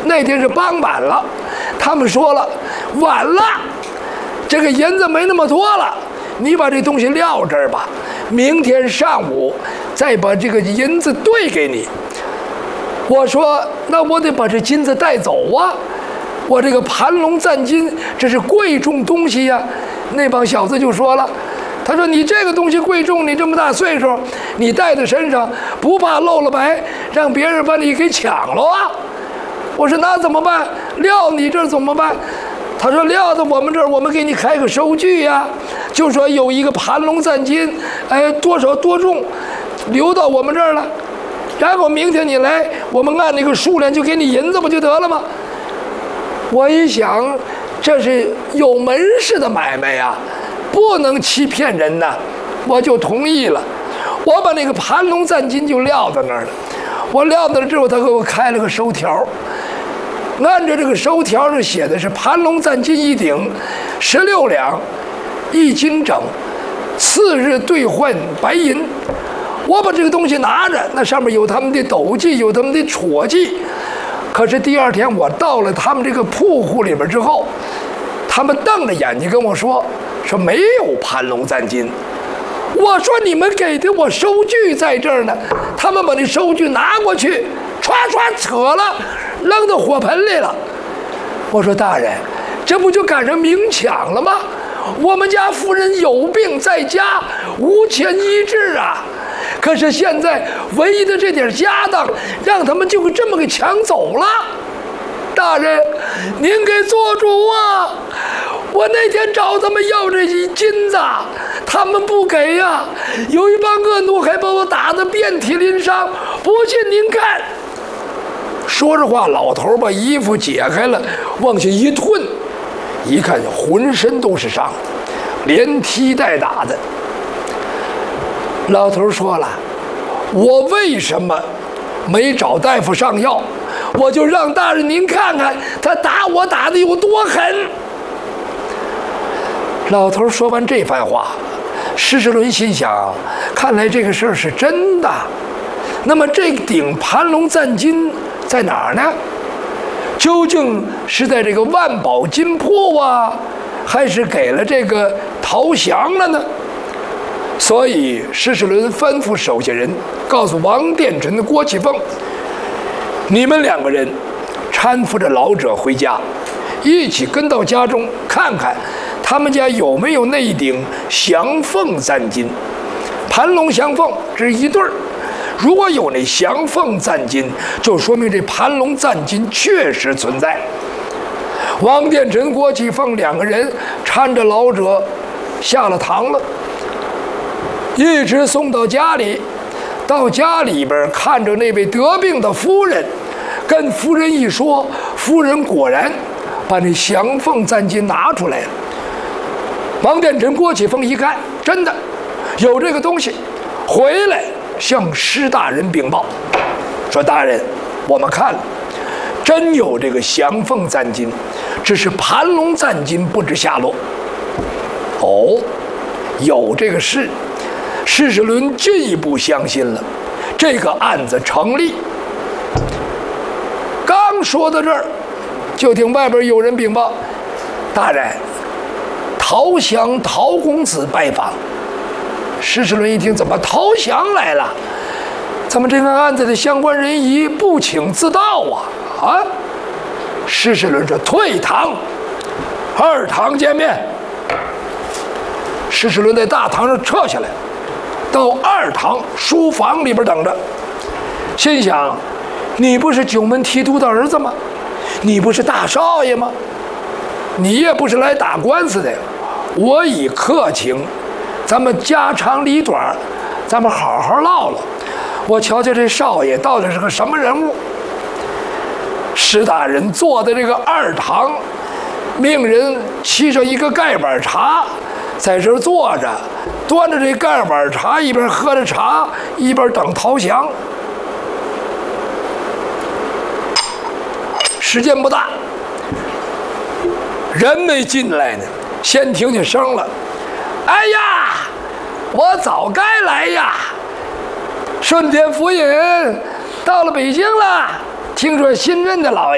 那天是傍晚了，他们说了，晚了，这个银子没那么多了，你把这东西撂这儿吧，明天上午再把这个银子兑给你。我说那我得把这金子带走啊，我这个盘龙赞金这是贵重东西呀。那帮小子就说了，他说你这个东西贵重，你这么大岁数，你带在身上不怕露了白，让别人把你给抢了啊。我说那怎么办？撂你这儿怎么办？他说撂到我们这儿，我们给你开个收据呀，就说有一个盘龙赞金，多少多重，流到我们这儿了，然后明天你来，我们按那个数量就给你银子不就得了吗？我一想，这是有门市的买卖呀，不能欺骗人呐，我就同意了。我把那个盘龙赞金就撂在那儿了，我撂在那之后，他给我开了个收条。按照这个收条上写的是盘龙赞金一顶，16两，1斤整，次日兑换白银。我把这个东西拿着，那上面有他们的斗记，有他们的戳记。可是第二天我到了他们这个铺户里边之后，他们瞪着眼睛跟我说没有盘龙赞金。我说你们给的我收据在这儿呢，他们把那收据拿过去，唰唰扯了，扔到火盆里了。我说大人，这不就赶上明抢了吗？我们家夫人有病在家，无钱医治啊。可是现在唯一的这点家当，让他们就这么给抢走了。大人，您给做主啊！我那天找他们要这一金子，他们不给呀，有一帮恶奴还把我打得遍体鳞伤，不信您看。说着话，老头把衣服解开了，往下一褪，一看浑身都是伤，连踢带打的。老头说了，我为什么没找大夫上药？我就让大人您看看他打我打的有多狠。老头说完这番话，施世伦心想，看来这个事儿是真的。那么这顶盘龙赞金在哪儿呢？究竟是在这个万宝金铺啊，还是给了这个陶降了呢？所以施世伦吩咐手下人告诉王殿臣的郭启凤，你们2个人搀扶着老者回家，一起跟到家中看看他们家有没有那一顶降凤赞金。盘龙降凤这是一对儿，如果有那降凤赞金，就说明这盘龙赞金确实存在。王殿臣、郭启凤2个人搀着老者下了堂了，一直送到家里。到家里边看着那位得病的夫人，跟夫人一说，夫人果然把那降凤赞金拿出来了。王殿臣、郭启凤一看，真的有这个东西，回来向施大人禀报，说大人，我们看了，真有这个降凤赞金，只是盘龙赞金不知下落。哦，有这个事。施世伦进一步相信了，这个案子成立。刚说到这儿，就听外边有人禀报，大人，陶降陶公子拜访。施世伦一听，怎么陶降来了？怎么这个案子的相关人一不请自到啊？施世伦说，退堂，2堂见面。施世伦在大堂上撤下来，到2堂书房里边等着，心想，你不是9门提督的儿子吗？你不是大少爷吗？你也不是来打官司的，我已客请，咱们家长里短，咱们好好唠唠。我瞧瞧这少爷到底是个什么人物。施大人坐在这个2堂，命人沏上一个盖碗茶，在这儿坐着，端着这盖碗茶，一边喝着茶，一边等陶降。时间不大，人没进来呢，先听见声了。哎呀，我早该来呀！顺天府尹到了北京了，听说新任的老爷